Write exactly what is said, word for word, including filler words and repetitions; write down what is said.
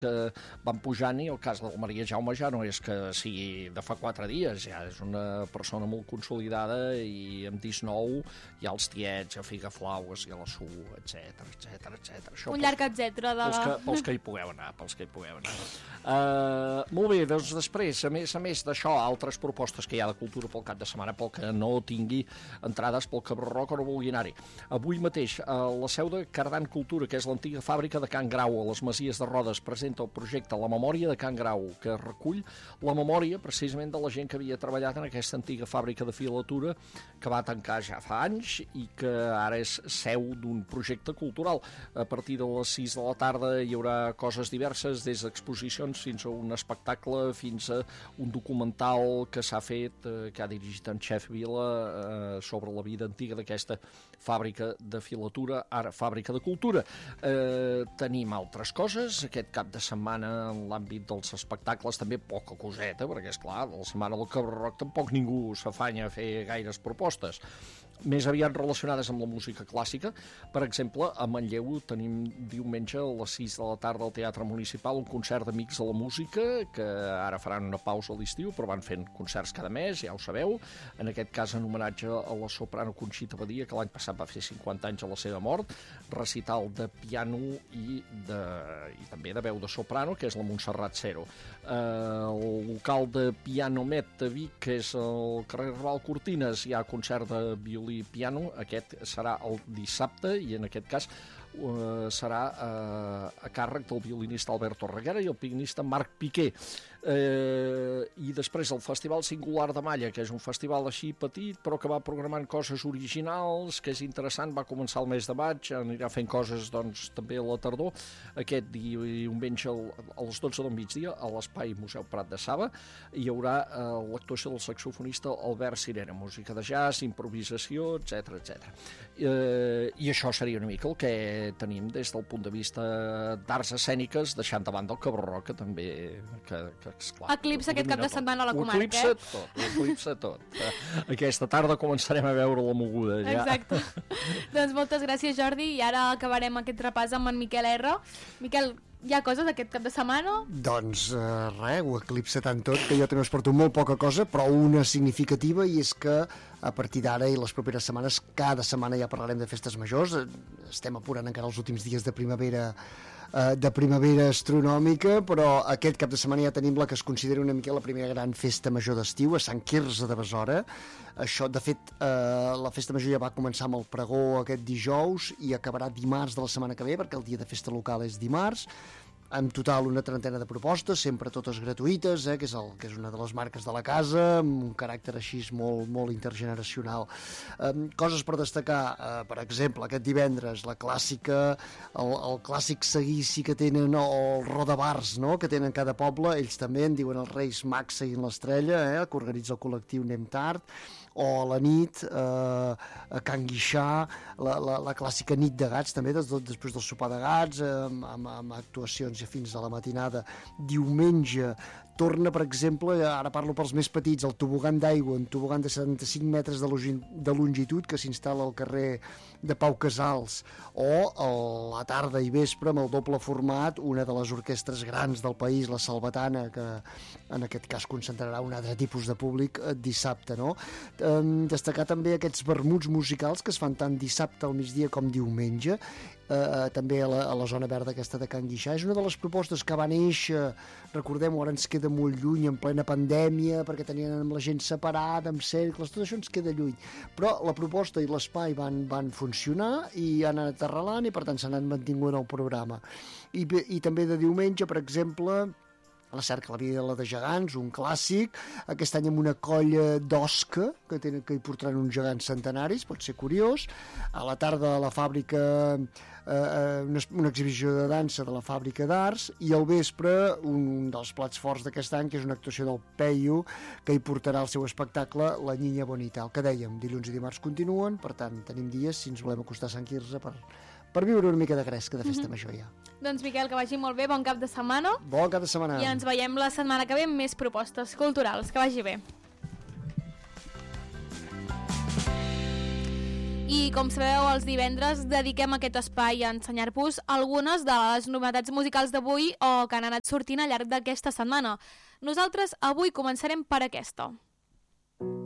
que van pujant, i el cas del Maria Jaume ja no és que sigui de fa quatre dies, ja és una persona molt consolidada i amb disnou hi ha els tiets, a Figaflaues i a la Su, etcètera, etcètera, etcètera. Un pels, llarg etcètera. De... Pels, que, pels que hi pugueu anar, pels que hi pugueu anar. Uh, molt bé, doncs després, a més a més d'això, altres propostes que hi ha de cultura pel cap de setmana, pel que no tingui entrades pel Cabró Roc o no vulgui anar-hi. Avui mateix, a la seu de Cardan Cultura, que és l'antiga fàbrica de Can Grau, a les Masies de Rodes, presenta el projecte La Memòria de Can Grau, que recull la memòria precisament de la gent que havia treballat en aquesta antiga fàbrica de filatura que va tancar ja fa anys i que ara és seu d'un projecte cultural. A partir de les sis de la tarda hi haurà coses diverses, des d'exposicions fins a un espectacle, fins a un documental que s'ha fet, eh, que ha dirigit en Chef Vila, eh, sobre la vida antiga d'aquesta fàbrica de filatura, ara fàbrica de cultura. Eh, tenim altres coses, aquest cap de setmana en l'àmbit dels espectacles també poca coseta, perquè és clar, la setmana del Cabró Roc tampoc ningú s'afanya a fer gaires propostes, més aviat relacionades amb la música clàssica. Per exemple, a Manlleu tenim diumenge a les sis de la tarda al Teatre Municipal un concert d'Amics de la Música, que ara faran una pausa a l'estiu, però van fent concerts cada mes, ja ho sabeu, en aquest cas en homenatge a la soprano Conxita Badia, que l'any passat va fer cinquanta anys a la seva mort, recital de piano i, de, i també de veu de soprano, que és la Montserrat Cero. Eh, el local de Piano Met de Vic, que és el carrer Raval Cortines, hi ha concert de violí i piano, aquest serà el dissabte i en aquest cas uh, serà uh, a càrrec del violinista Alberto Reguera i el pianista Marc Piqué. Eh, i després el Festival Singular de Malla, que és un festival així petit però que va programant coses originals, que és interessant, va començar el mes de maig, anirà fent coses doncs també a la tardor. Aquest diumenge a les dotze del migdia a l'Espai Museu Prat de Saba hi haurà eh, l'actuació del saxofonista Albert Sirena, música de jazz, improvisació, etcètera, etcètera. Eh, I això seria una mica el que tenim des del punt de vista d'arts escèniques, deixant de banda el Cabró Roc, que també que, que esclar, eclipsa aquest cap de setmana a la comarca. Eclipsa tot, eclipsa tot. Aquesta tarda començarem a veure la moguda ja. Exacte. Doncs moltes gràcies, Jordi, i ara acabarem aquest repàs amb en Miquel R. Miquel, hi ha coses aquest cap de setmana? Doncs uh, res, ho eclipsa tant tot que jo també us porto molt poca cosa, però una significativa, i és que a partir d'ara i les properes setmanes, cada setmana ja parlarem de festes majors. Estem apurant encara els últims dies de primavera uh, de primavera astronòmica, però aquest cap de setmana ja tenim la que es considera una mica la primera gran festa major d'estiu, a Sant Quirze de Besora. Això, de fet, eh, la festa major ja va començar amb el pregó aquest dijous i acabarà dimarts de la setmana que ve, perquè el dia de festa local és dimarts. En total una trentena de propostes, sempre totes gratuïtes, eh, que, és el, que és una de les marques de la casa, amb un caràcter així molt, molt intergeneracional. Eh, coses per destacar, eh, per exemple, aquest divendres, la clàssica, el, el clàssic seguici que tenen, o el rodabars, no?, que tenen cada poble, ells també en diuen els Reis Max seguint l'estrella, eh, que organitza el col·lectiu Anem Tard, o a la nit eh, a Can Guixà, la, la, la clàssica nit de gats també, des, després del sopar de gats, eh, amb, amb actuacions ja fins a la matinada. Diumenge torna, per exemple, ara parlo pels més petits, el tobogan d'aigua, un tobogan de setanta-cinc metres de, longi, de longitud que s'instal·la al carrer de Pau Casals, o a la tarda i vespre amb el doble format, una de les orquestres grans del país, la Salvatana, que en aquest cas concentrarà un altre tipus de públic dissabte, no? Eh, destacar també aquests vermuts musicals que es fan tant dissabte al migdia com diumenge, eh, també a la, a la zona verda aquesta de Can Guixà. És una de les propostes que va néixer, recordem-ho, ara ens queda molt lluny, en plena pandèmia, perquè tenien amb la gent separada, amb cercles, tot això ens queda lluny, però la proposta i l'espai van, van funcionar i han anat arrelant i per tant s'han anat mantingut el programa. I, i també de diumenge, per exemple, La cerca la vida de gegants, un clàssic, aquest any amb una colla d'osca, que, tenen, que hi portaran uns gegants centenaris, pot ser curiós. A la tarda a la fàbrica, eh, una, una exhibició de dansa de la fàbrica d'arts, i al vespre un dels plats forts d'aquest any, que és una actuació del Peyu, que hi portarà el seu espectacle La Niña Bonita. El que dèiem, dilluns i dimarts continuen, per tant tenim dies, si ens volem acostar a Sant Quirze, per... per viure una mica de gresca de festa major ja. Doncs Miquel, que vagi molt bé, bon cap de setmana. Bon cap de setmana. I ens veiem la setmana que ve amb més propostes culturals. Que vagi bé. i com sabeu els divendres dediquem aquest espai a ensenyar-vos algunes de les novetats musicals d'avui o que han anat sortint al llarg d'aquesta setmana. Nosaltres avui començarem per aquesta.